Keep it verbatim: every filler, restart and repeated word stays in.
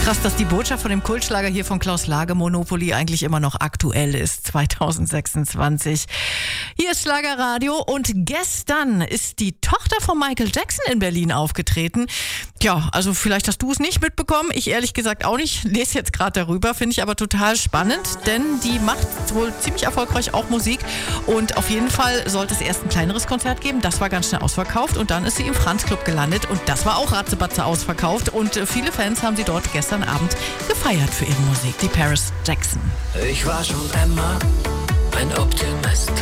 Krass, dass die Botschaft von dem Kultschlager hier von Klaus Lage, Monopoly, eigentlich immer noch aktuell ist, zwanzig sechsundzwanzig. Hier ist Schlagerradio und gestern ist die Tochter von Michael Jackson in Berlin aufgetreten. Ja, also vielleicht hast du es nicht mitbekommen, ich ehrlich gesagt auch nicht, lese jetzt gerade darüber, finde ich aber total spannend, denn die macht wohl ziemlich erfolgreich auch Musik und auf jeden Fall sollte es erst ein kleineres Konzert geben, das war ganz schnell ausverkauft und dann ist sie im Franz Club gelandet und das war auch ratzebatze ausverkauft und viele Fans haben sie dort gestern Abend gefeiert für ihre Musik, die Paris Jackson. Ich war schon immer ein Optimist.